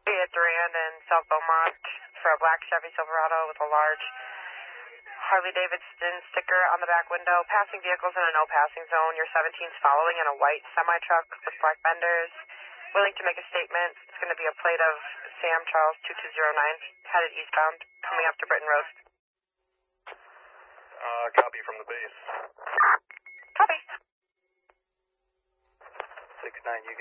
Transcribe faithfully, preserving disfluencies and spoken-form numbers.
at Duran and South Beaumont for a black Chevy Silverado with a large Harley-Davidson sticker on the back window. Passing vehicles in a no passing zone. Your seventeen's following in a white semi-truck with black fenders. Willing to make a statement. It's going to be a plate of Sam Charles two two zero nine headed eastbound coming up to Britton Road. Uh, copy from the base.